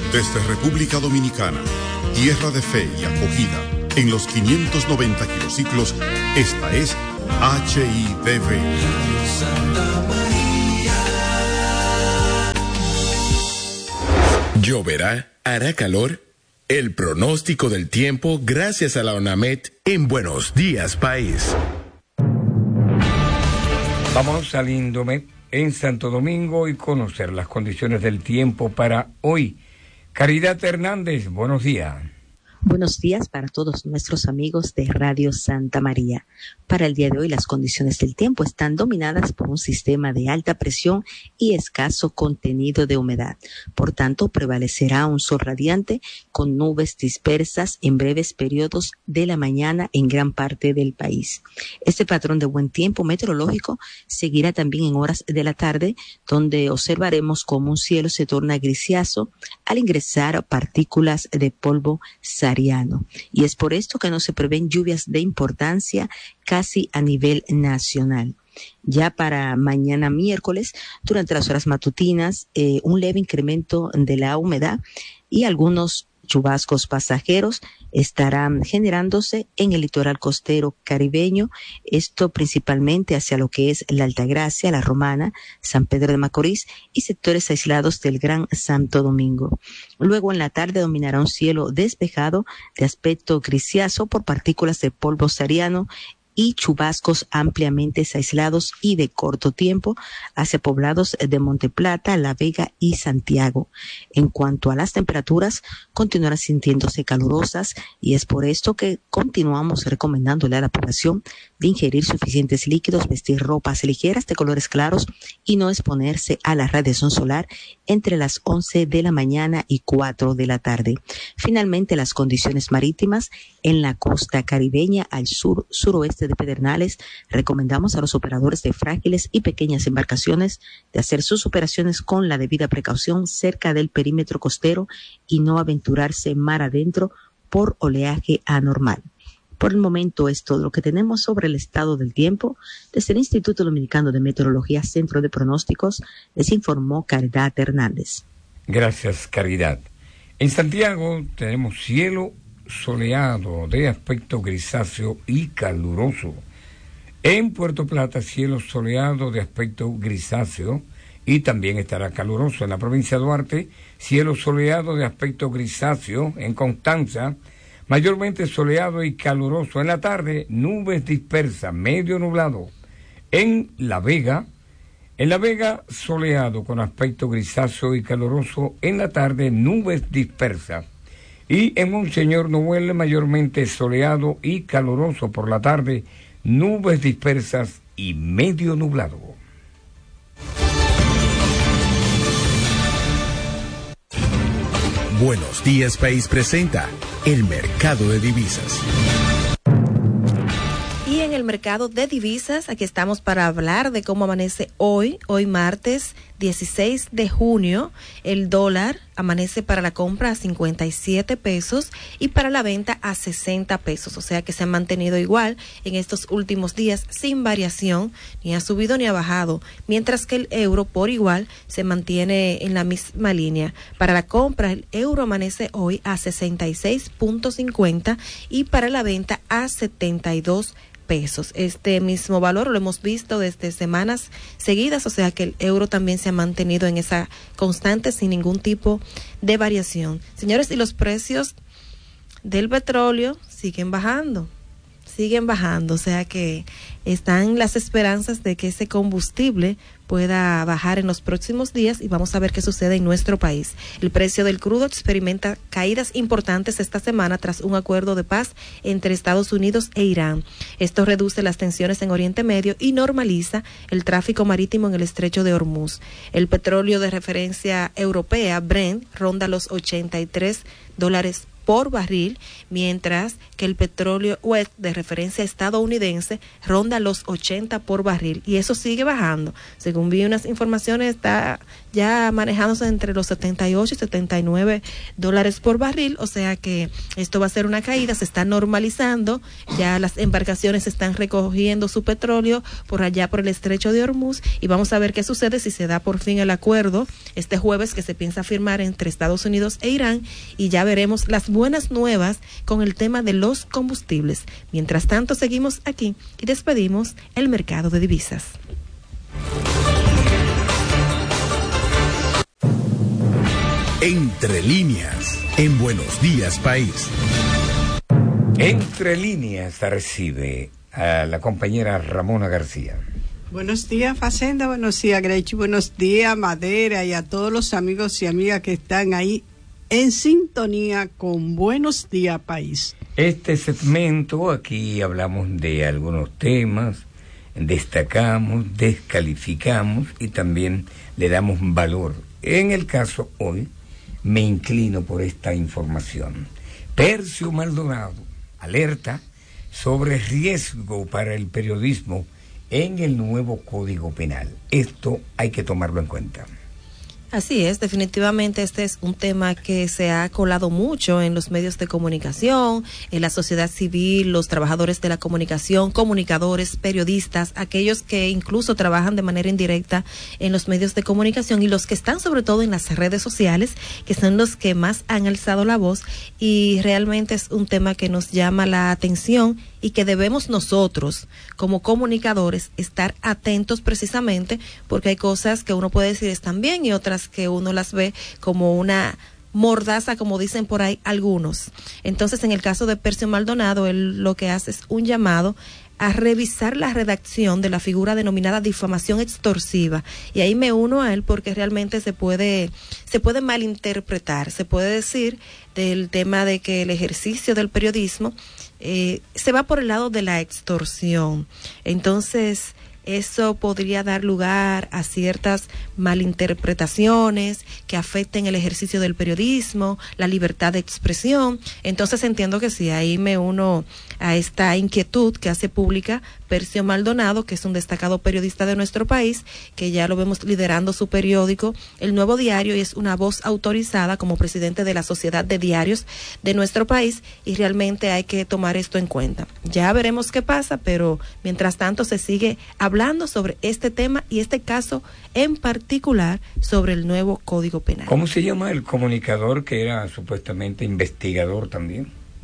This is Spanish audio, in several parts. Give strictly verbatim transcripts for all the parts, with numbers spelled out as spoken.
Desde República Dominicana, tierra de fe y acogida, en los quinientos noventa kilociclos, esta es H I D V. ¿Lloverá? ¿Hará calor? El pronóstico del tiempo gracias a la ONAMED en Buenos Días País. Vamos al Indomet en Santo Domingo y conocer las condiciones del tiempo para hoy. Caridad Hernández, buenos días. Buenos días para todos nuestros amigos de Radio Santa María. Para el día de hoy las condiciones del tiempo están dominadas por un sistema de alta presión y escaso contenido de humedad. Por tanto, prevalecerá un sol radiante con nubes dispersas en breves periodos de la mañana en gran parte del país. Este patrón de buen tiempo meteorológico seguirá también en horas de la tarde, donde observaremos cómo un cielo se torna grisáceo al ingresar partículas de polvo sahariano. Y es por esto que no se prevén lluvias de importancia casi a nivel nacional. Ya para mañana miércoles, durante las horas matutinas, eh, un leve incremento de la humedad y algunos chubascos pasajeros estarán generándose en el litoral costero caribeño, esto principalmente hacia lo que es la Altagracia, la Romana, San Pedro de Macorís y sectores aislados del Gran Santo Domingo. Luego en la tarde dominará un cielo despejado de aspecto grisáceo por partículas de polvo sahariano y chubascos ampliamente aislados y de corto tiempo hacia poblados de Monteplata, La Vega y Santiago. En cuanto a las temperaturas, continuarán sintiéndose calurosas y es por esto que continuamos recomendándole a la población de ingerir suficientes líquidos, vestir ropas ligeras de colores claros y no exponerse a la radiación solar entre las once de la mañana y cuatro de la tarde. Finalmente, las condiciones marítimas en la costa caribeña al sur, suroeste de Pedernales, recomendamos a los operadores de frágiles y pequeñas embarcaciones de hacer sus operaciones con la debida precaución cerca del perímetro costero y no aventurarse mar adentro por oleaje anormal. Por el momento es todo lo que tenemos sobre el estado del tiempo. Desde el Instituto Dominicano de Meteorología, Centro de Pronósticos, les informó Caridad Hernández. Gracias, Caridad. En Santiago tenemos cielo soleado de aspecto grisáceo y caluroso. En Puerto Plata, cielo soleado de aspecto grisáceo y también estará caluroso. En la provincia de Duarte, cielo soleado de aspecto grisáceo. En Constanza, mayormente soleado y caluroso. En la tarde, nubes dispersas, medio nublado. En La Vega, en La Vega, soleado con aspecto grisáceo y caluroso. En la tarde, nubes dispersas. Y en Monseñor Noel, mayormente soleado y caluroso. Por la tarde, nubes dispersas y medio nublado. Buenos Días País presenta el mercado de divisas. Y en el mercado de divisas, aquí estamos para hablar de cómo amanece hoy, hoy martes dieciséis de junio. El dólar amanece para la compra a cincuenta y siete pesos y para la venta a sesenta pesos, o sea que se ha mantenido igual en estos últimos días sin variación, ni ha subido ni ha bajado, mientras que el euro por igual se mantiene en la misma línea. Para la compra el euro amanece hoy a sesenta y seis punto cincuenta y para la venta a setenta y dos pesos. Este mismo valor lo hemos visto desde semanas seguidas, o sea que el euro también se ha mantenido en esa constante sin ningún tipo de variación. Señores, y los precios del petróleo siguen bajando, siguen bajando, o sea que están las esperanzas de que ese combustible pueda bajar en los próximos días y vamos a ver qué sucede en nuestro país. El precio del crudo experimenta caídas importantes esta semana tras un acuerdo de paz entre Estados Unidos e Irán. Esto reduce las tensiones en Oriente Medio y normaliza el tráfico marítimo en el estrecho de Hormuz. El petróleo de referencia europea, Brent, ronda los ochenta y tres dólares por barril, mientras que el petróleo West de referencia estadounidense ronda los ochenta por barril, y eso sigue bajando. Según vi unas informaciones, está ya manejándose entre los setenta y ocho y setenta y nueve dólares por barril, o sea que esto va a ser una caída, se está normalizando, ya las embarcaciones están recogiendo su petróleo por allá por el estrecho de Hormuz, y vamos a ver qué sucede si se da por fin el acuerdo este jueves que se piensa firmar entre Estados Unidos e Irán, y ya veremos las buenas nuevas con el tema de los combustibles. Mientras tanto, seguimos aquí y despedimos el mercado de divisas. Entre líneas, en Buenos Días País. Entre líneas recibe a la compañera Ramona García. Buenos días, Facenda, buenos días, Grechi, buenos días, Madera, y a todos los amigos y amigas que están ahí en sintonía con Buenos Días País. Este segmento, aquí hablamos de algunos temas, destacamos, descalificamos y también le damos valor. En el caso hoy, me inclino por esta información. Percio Maldonado alerta sobre riesgo para el periodismo en el nuevo Código Penal. Esto hay que tomarlo en cuenta. Así es, definitivamente este es un tema que se ha colado mucho en los medios de comunicación, en la sociedad civil, los trabajadores de la comunicación, comunicadores, periodistas, aquellos que incluso trabajan de manera indirecta en los medios de comunicación y los que están sobre todo en las redes sociales, que son los que más han alzado la voz, y realmente es un tema que nos llama la atención y que debemos nosotros como comunicadores estar atentos precisamente porque hay cosas que uno puede decir están bien y otras que uno las ve como una mordaza, como dicen por ahí algunos. Entonces, en el caso de Percio Maldonado, él lo que hace es un llamado a revisar la redacción de la figura denominada difamación extorsiva, y ahí me uno a él porque realmente se puede se puede malinterpretar, se puede decir del tema de que el ejercicio del periodismo eh, se va por el lado de la extorsión. Entonces eso podría dar lugar a ciertas malinterpretaciones que afecten el ejercicio del periodismo, la libertad de expresión. Entonces entiendo que sí, ahí me uno a esta inquietud que hace pública Percio Maldonado, que es un destacado periodista de nuestro país, que ya lo vemos liderando su periódico, El Nuevo Diario, y es una voz autorizada como presidente de la Sociedad de Diarios de nuestro país, y realmente hay que tomar esto en cuenta. Ya veremos qué pasa, pero mientras tanto se sigue hablando sobre este tema y este caso en particular sobre el nuevo Código Penal. ¿Cómo se llama el comunicador que era supuestamente investigador también?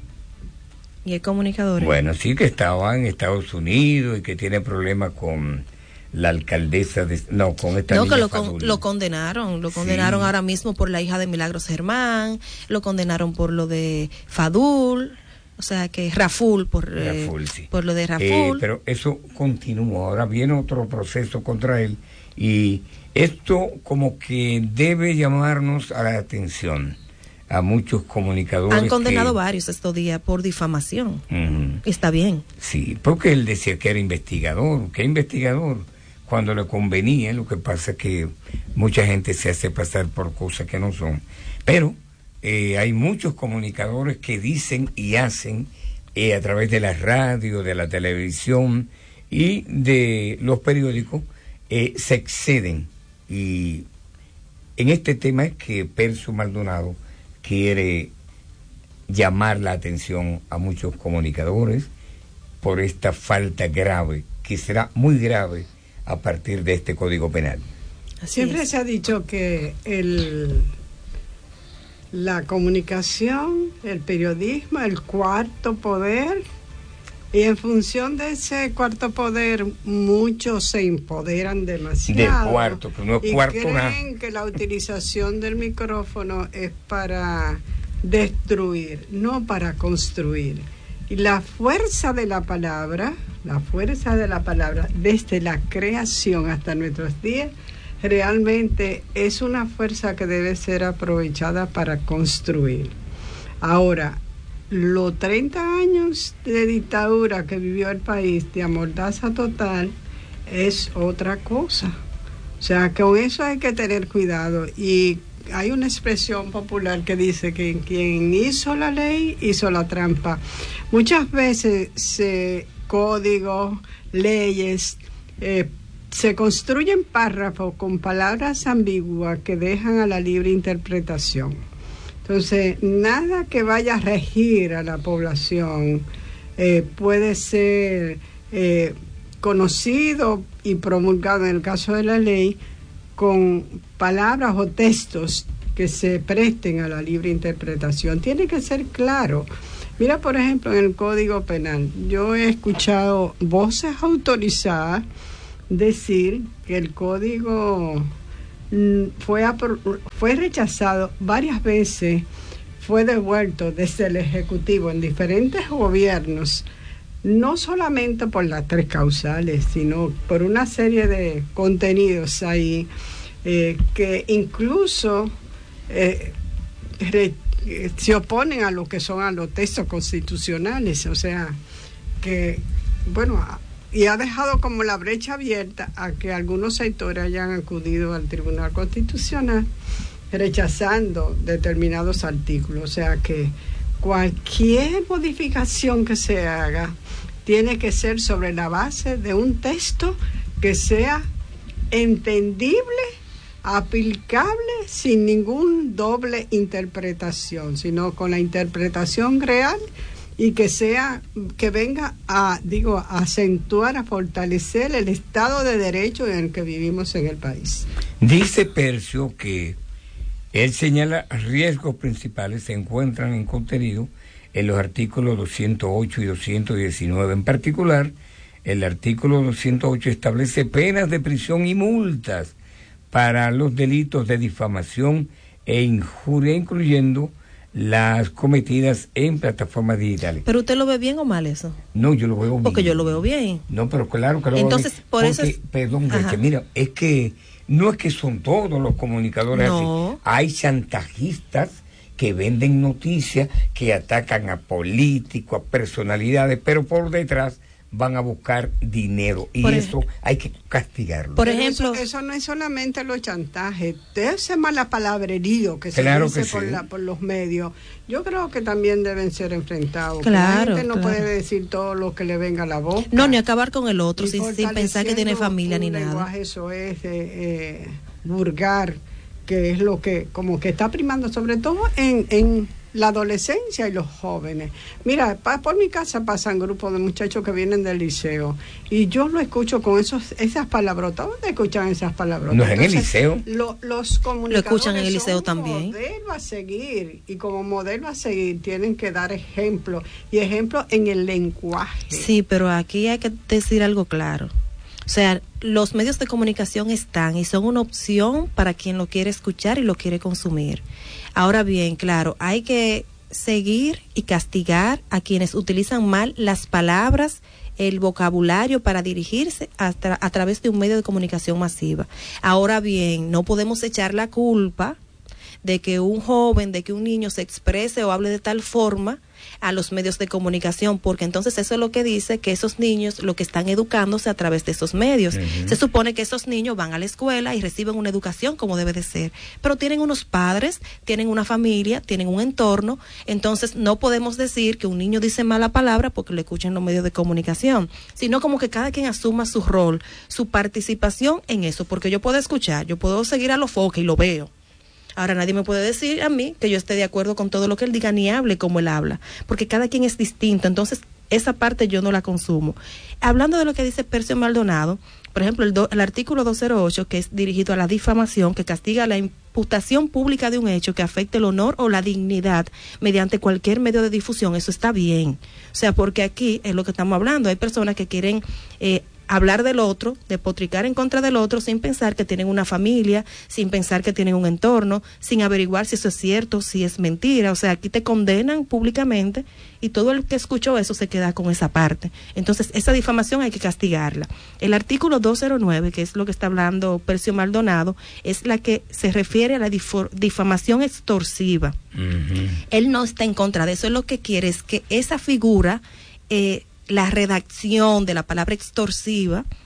¿Y el comunicador? Bueno, sí, que estaba en Estados Unidos y que tiene problemas con la alcaldesa de... No, con esta No, niña que lo, con, Fadul. lo condenaron, lo condenaron sí. Ahora mismo por la hija de Milagros Germán, lo condenaron por lo de Fadul, o sea que Raful, por, Raful, eh, sí. por lo de Raful. Eh, pero eso continúa, ahora viene otro proceso contra él, y esto como que debe llamarnos a la atención a muchos comunicadores. Han condenado que... varios estos días por difamación. Uh-huh. Está bien. Sí, porque él decía que era investigador. ¿Qué investigador? Cuando le convenía, lo que pasa es que mucha gente se hace pasar por cosas que no son. Pero eh, hay muchos comunicadores que dicen y hacen eh, a través de la radio, de la televisión y de los periódicos, eh, se exceden. Y en este tema es que Percio Maldonado quiere llamar la atención a muchos comunicadores por esta falta grave, que será muy grave a partir de este Código Penal. Así Siempre es. Se ha dicho que el, la comunicación, el periodismo, el cuarto poder, y en función de ese cuarto poder muchos se empoderan demasiado. Del cuarto, que no es y cuarto creen nada. Que la utilización del micrófono es para destruir, no para construir. Y la fuerza de la palabra, la fuerza de la palabra desde la creación hasta nuestros días, realmente es una fuerza que debe ser aprovechada para construir. Ahora, los treinta años de dictadura que vivió el país, de amordaza total, es otra cosa. O sea, con eso hay que tener cuidado. Y hay una expresión popular que dice que quien hizo la ley hizo la trampa. Muchas veces se, códigos, leyes, eh, se construyen párrafos con palabras ambiguas que dejan a la libre interpretación. Entonces, nada que vaya a regir a la población eh, puede ser eh, conocido y promulgado en el caso de la ley con palabras o textos que se presten a la libre interpretación. Tiene que ser claro. Mira, por ejemplo, en el Código Penal, yo he escuchado voces autorizadas decir que el código fue, fue rechazado varias veces, fue devuelto desde el Ejecutivo en diferentes gobiernos, no solamente por las tres causales, sino por una serie de contenidos ahí eh, que incluso eh, re, eh, se oponen a lo que son a los textos constitucionales, o sea, que, bueno, y ha dejado como la brecha abierta a que algunos sectores hayan acudido al Tribunal Constitucional rechazando determinados artículos, o sea que cualquier modificación que se haga tiene que ser sobre la base de un texto que sea entendible, aplicable, sin ningún doble interpretación, sino con la interpretación real y que sea, que venga a, digo, a acentuar, a fortalecer el Estado de Derecho en el que vivimos en el país. Dice Percio que él señala riesgos principales se encuentran en contenido en los artículos doscientos ocho y doscientos diecinueve. En particular, el artículo doscientos ocho establece penas de prisión y multas para los delitos de difamación e injuria, incluyendo las cometidas en plataformas digitales. ¿Pero usted lo ve bien o mal eso? No, yo lo veo bien. Porque yo lo veo bien. No, pero claro que lo Entonces, veo bien. por Porque, eso es... perdón, que mira, es que no es que son todos los comunicadores no. así. Hay chantajistas que venden noticias, que atacan a políticos, a personalidades, pero por detrás van a buscar dinero y por eso ej- hay que castigarlo. Por ejemplo, eso, eso no es solamente los chantajes, ese malapalabrerío que se claro dice que por, sí. la, por los medios, yo creo que también deben ser enfrentados. Claro, la gente no claro. puede decir todo lo que le venga a la boca. No, ni acabar con el otro sin, sin pensar que tiene familia ni nada. Lenguaje, eso es eh, eh, vulgar, que es lo que como que está primando sobre todo en, en la adolescencia y los jóvenes. Mira, pa, por mi casa pasan grupos de muchachos que vienen del liceo y yo lo escucho con esos esas palabrotas. ¿Dónde escuchan esas palabrotas? ¿No es en el liceo? Lo, los comunicadores lo escuchan en el liceo son también. Modelo a seguir, y como modelo a seguir tienen que dar ejemplo, y ejemplo en el lenguaje. Sí, pero aquí hay que decir algo claro. O sea, los medios de comunicación están y son una opción para quien lo quiere escuchar y lo quiere consumir. Ahora bien, claro, hay que seguir y castigar a quienes utilizan mal las palabras, el vocabulario para dirigirse a, tra- a través de un medio de comunicación masiva. Ahora bien, no podemos echar la culpa de que un joven, de que un niño se exprese o hable de tal forma a los medios de comunicación, porque entonces eso es lo que dice que esos niños lo que están educándose a través de esos medios. Uh-huh. Se supone que esos niños van a la escuela y reciben una educación como debe de ser, pero tienen unos padres, tienen una familia, tienen un entorno, entonces no podemos decir que un niño dice mala palabra porque lo escuchan en los medios de comunicación, sino como que cada quien asuma su rol, su participación en eso, porque yo puedo escuchar, yo puedo seguir a los foques y lo veo. Ahora nadie me puede decir a mí que yo esté de acuerdo con todo lo que él diga ni hable como él habla, porque cada quien es distinto, entonces esa parte yo no la consumo. Hablando de lo que dice Percio Maldonado, por ejemplo, el, do, el artículo doscientos ocho, que es dirigido a la difamación, que castiga la imputación pública de un hecho que afecte el honor o la dignidad mediante cualquier medio de difusión, eso está bien. O sea, porque aquí es lo que estamos hablando, hay personas que quieren... Eh, hablar del otro, despotricar en contra del otro sin pensar que tienen una familia, sin pensar que tienen un entorno, sin averiguar si eso es cierto, si es mentira. O sea, aquí te condenan públicamente y todo el que escuchó eso se queda con esa parte. Entonces, esa difamación hay que castigarla. El artículo doscientos nueve, que es lo que está hablando Percio Maldonado, es la que se refiere a la dif- difamación extorsiva. Uh-huh. Él no está en contra de eso, él lo que quiere es que esa figura... Eh, la redacción de la palabra extorsiva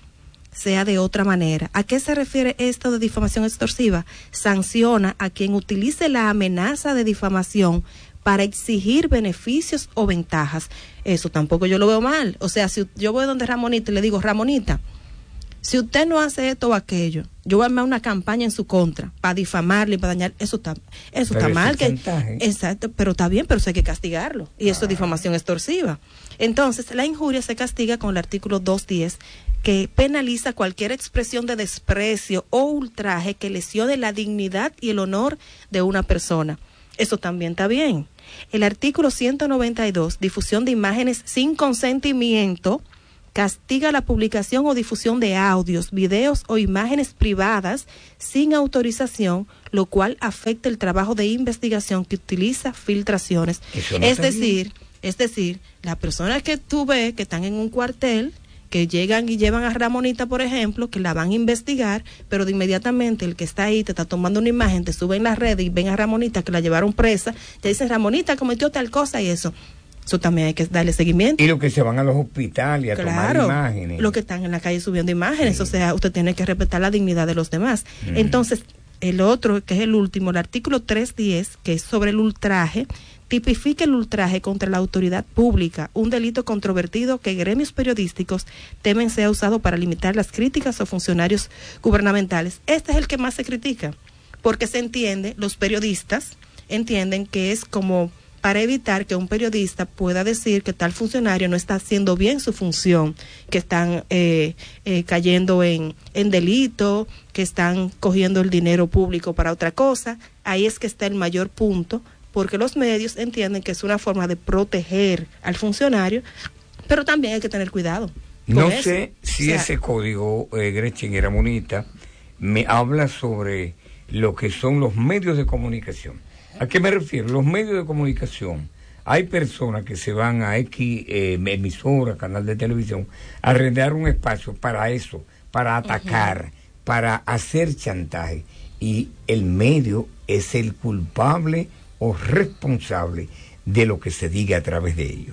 sea de otra manera. ¿A qué se refiere esto de difamación extorsiva? Sanciona a quien utilice la amenaza de difamación para exigir beneficios o ventajas. Eso tampoco yo lo veo mal. O sea, si yo voy donde Ramonita y le digo, Ramonita, si usted no hace esto o aquello, yo voy a armar una campaña en su contra para difamarle y para dañar, eso está, eso está mal. Que, exacto, pero está bien, pero eso hay que castigarlo. Y eso es difamación extorsiva. Entonces, la injuria se castiga con el artículo doscientos diez, que penaliza cualquier expresión de desprecio o ultraje que lesione la dignidad y el honor de una persona. Eso también está bien. El artículo ciento noventa y dos, difusión de imágenes sin consentimiento, castiga la publicación o difusión de audios, videos o imágenes privadas sin autorización, lo cual afecta el trabajo de investigación que utiliza filtraciones. No es decir, es decir, las personas que tú ves que están en un cuartel, que llegan y llevan a Ramonita, por ejemplo, que la van a investigar, pero de inmediatamente el que está ahí te está tomando una imagen, te sube en las redes y ven a Ramonita que la llevaron presa, te dicen Ramonita cometió tal cosa y eso. Eso también hay que darle seguimiento. Y los que se van a los hospitales a claro, tomar imágenes. Los que están en la calle subiendo imágenes, sí. O sea, usted tiene que respetar la dignidad de los demás. Mm. Entonces, el otro, que es el último, el artículo trescientos diez, que es sobre el ultraje, tipifica el ultraje contra la autoridad pública, un delito controvertido que gremios periodísticos temen sea usado para limitar las críticas a funcionarios gubernamentales. Este es el que más se critica, porque se entiende, los periodistas entienden que es como para evitar que un periodista pueda decir que tal funcionario no está haciendo bien su función, que están eh, eh, cayendo en, en delito, que están cogiendo el dinero público para otra cosa. Ahí es que está el mayor punto, porque los medios entienden que es una forma de proteger al funcionario, pero también hay que tener cuidado. No sé si o sea, ese código, eh, Gretchen y Ramonita, me habla sobre lo que son los medios de comunicación. ¿A qué me refiero? Los medios de comunicación. Hay personas que se van a X eh, emisora, canal de televisión, a arrendar un espacio para eso, para atacar, uh-huh. para hacer chantaje. Y el medio es el culpable o responsable de lo que se diga a través de ellos.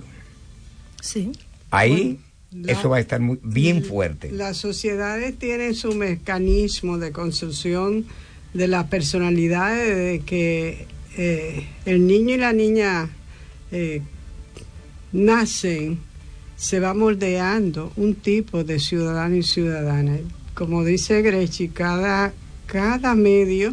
Sí. Ahí bueno, la, eso va a estar muy, bien fuerte. Las sociedades tienen su mecanismo de construcción de las personalidades, de que eh, el niño y la niña eh, nacen, se va moldeando un tipo de ciudadano y ciudadana. Como dice Grechi, cada, cada medio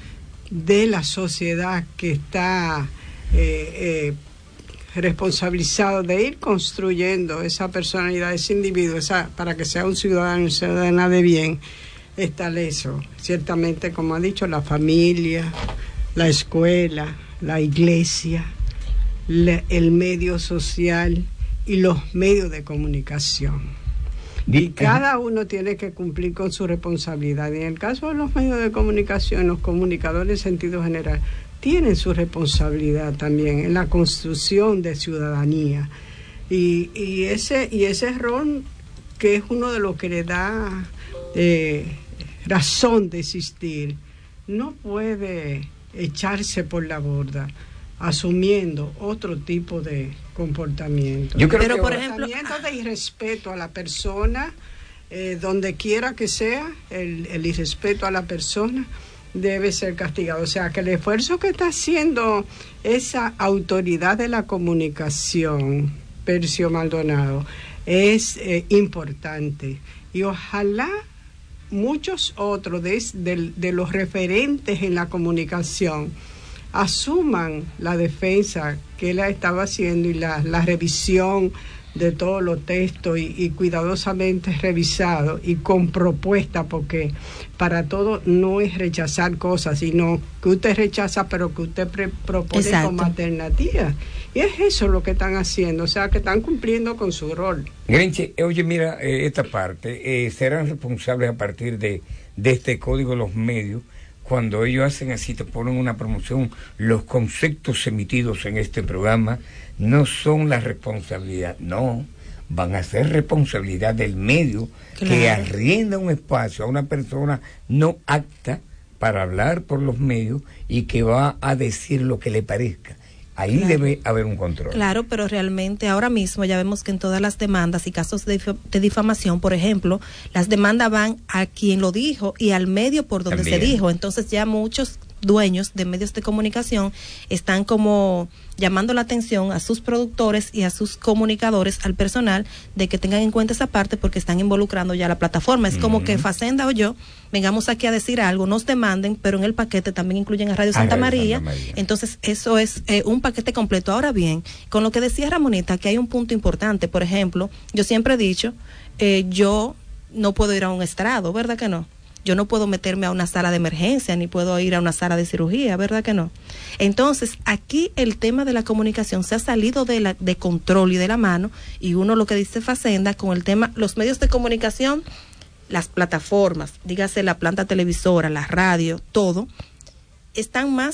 de la sociedad que está eh, eh, responsabilizado de ir construyendo esa personalidad, ese individuo, esa, para que sea un ciudadano y ciudadana de bien, establece ciertamente, como ha dicho, la familia, la escuela, la iglesia, la, el medio social y los medios de comunicación. Y cada uno tiene que cumplir con su responsabilidad. Y en el caso de los medios de comunicación, los comunicadores en sentido general tienen su responsabilidad también en la construcción de ciudadanía. Y, y, ese, y ese rol, que es uno de los que le da eh, razón de existir, no puede echarse por la borda asumiendo otro tipo de comportamiento. Yo creo Pero que por comportamiento ejemplo, de irrespeto a la persona, eh, donde quiera que sea, el, el irrespeto a la persona debe ser castigado. O sea, que el esfuerzo que está haciendo esa autoridad de la comunicación, Percio Maldonado, es eh, importante. Y ojalá muchos otros de, de, de los referentes en la comunicación asuman la defensa que él estaba haciendo y la, la revisión de todos los textos y, y cuidadosamente revisado y con propuesta, porque para todo no es rechazar cosas, sino que usted rechaza pero que usted pre, propone Exacto. como alternativa. Y es eso lo que están haciendo, o sea, que están cumpliendo con su rol. Grenche, oye, mira, eh, esta parte, eh, serán responsables a partir de, de este código de los medios. Cuando ellos hacen así, te ponen una promoción, los conceptos emitidos en este programa no son la responsabilidad, no, van a ser responsabilidad del medio, claro, que arrienda un espacio a una persona no apta para hablar por los medios y que va a decir lo que le parezca. Ahí claro. debe haber un control. Claro, pero realmente ahora mismo ya vemos que en todas las demandas y casos de, de difamación, por ejemplo, las demandas van a quien lo dijo y al medio por donde También. se dijo. Entonces ya muchos dueños de medios de comunicación están como llamando la atención a sus productores y a sus comunicadores, al personal, de que tengan en cuenta esa parte porque están involucrando ya la plataforma. Es como Ujú. que Facenda o yo vengamos aquí a decir algo, nos demanden, pero en el paquete también incluyen a Radio A Santa Radio María. Santa María. Entonces eso es eh, un paquete completo. Ahora bien, con lo que decía Ramonita, que hay un punto importante. Por ejemplo, yo siempre he dicho, eh, yo no puedo ir a un estrado, ¿verdad que no? Yo no puedo meterme a una sala de emergencia, ni puedo ir a una sala de cirugía, ¿verdad que no? Entonces, aquí el tema de la comunicación se ha salido de, la, de control y de la mano, y uno lo que dice Facenda con el tema, los medios de comunicación, las plataformas, dígase la planta televisora, la radio, todo, están más